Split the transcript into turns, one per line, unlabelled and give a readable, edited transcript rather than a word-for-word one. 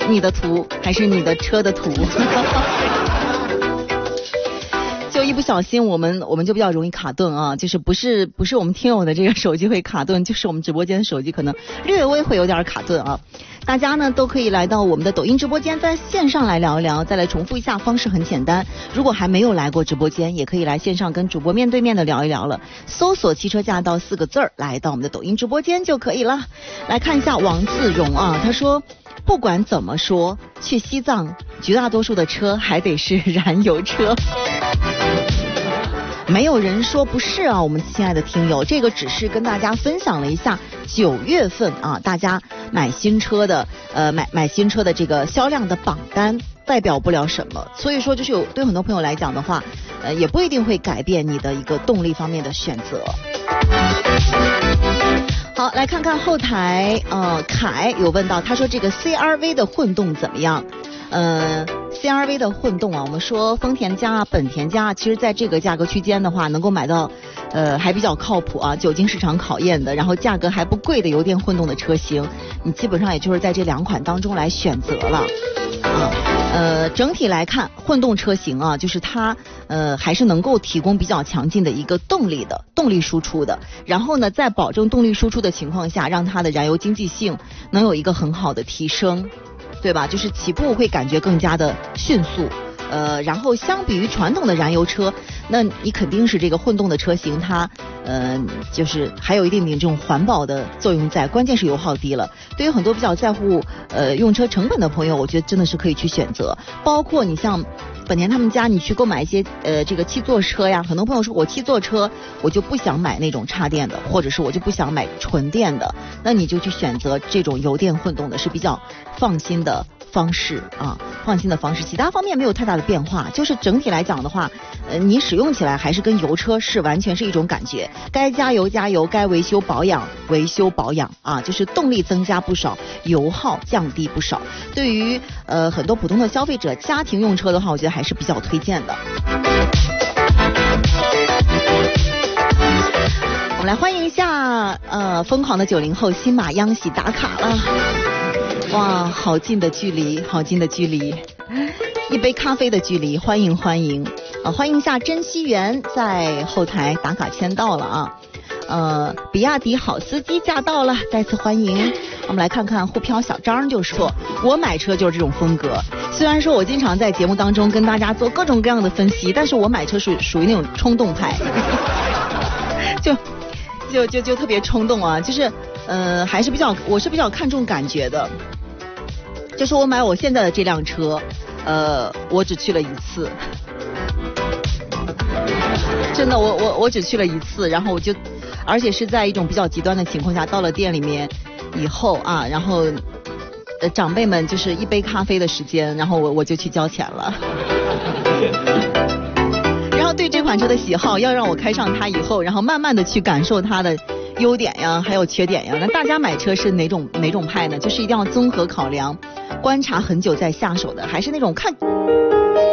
你的图还是你的车的图？就一不小心我们就比较容易卡顿啊，就是不是我们听友的这个手机会卡顿，就是我们直播间的手机可能略微会有点卡顿啊。大家呢都可以来到我们的抖音直播间，在线上来聊一聊。再来重复一下，方式很简单，如果还没有来过直播间，也可以来线上跟主播面对面的聊一聊了。搜索汽车驾到4个字儿，来到我们的抖音直播间就可以了。来看一下王自荣啊，他说不管怎么说，去西藏绝大多数的车还得是燃油车。没有人说不是啊，我们亲爱的听友，这个只是跟大家分享了一下9月份啊，大家买新车的买新车的这个销量的榜单，代表不了什么。所以说就是对很多朋友来讲的话，也不一定会改变你的一个动力方面的选择。好，来看看后台，凯有问到，他说这个 CR-V 的混动怎么样？CR-V 的混动啊，我们说丰田家啊、本田家，其实在这个价格区间的话，能够买到还比较靠谱啊，久经市场考验的，然后价格还不贵的油电混动的车型，你基本上也就是在这2款当中来选择了啊。整体来看，混动车型啊，就是它还是能够提供比较强劲的一个动力输出的，然后呢，在保证动力输出的情况下，让它的燃油经济性能有一个很好的提升。对吧？就是起步会感觉更加的迅速，然后相比于传统的燃油车，那你肯定是这个混动的车型，它就是还有一定的这种环保的作用在，关键是油耗低了。对于很多比较在乎用车成本的朋友，我觉得真的是可以去选择，包括你像本田他们家，你去购买一些这个7座车呀，很多朋友说我7座车我就不想买那种插电的，或者是我就不想买纯电的，那你就去选择这种油电混动的，是比较放心的方式啊，其他方面没有太大的变化，就是整体来讲的话，你使用起来还是跟油车是完全是一种感觉，该加油加油，该维修保养啊，就是动力增加不少，油耗降低不少。对于很多普通的消费者家庭用车的话，我觉得还是比较推荐的。我们来欢迎一下疯狂的90后新马央喜打卡了。哇，好近的距离，一杯咖啡的距离，欢迎欢迎一下珍惜园在后台打卡签到了啊。比亚迪好司机驾到了，再次欢迎。我们来看看沪漂小张就说，我买车就是这种风格，虽然说我经常在节目当中跟大家做各种各样的分析，但是我买车属于那种冲动派。就特别冲动啊，就是还是我是比较看重感觉的。就是我买我现在的这辆车，我只去了1次，真的，我只去了1次，然后而且是在一种比较极端的情况下，到了店里面以后啊，然后长辈们就是一杯咖啡的时间，然后我就去交钱了。然后对这款车的喜好，要让我开上它以后，然后慢慢的去感受它的优点呀，还有缺点呀。那大家买车是哪种派呢？就是一定要综合考量，观察很久再下手的，还是那种看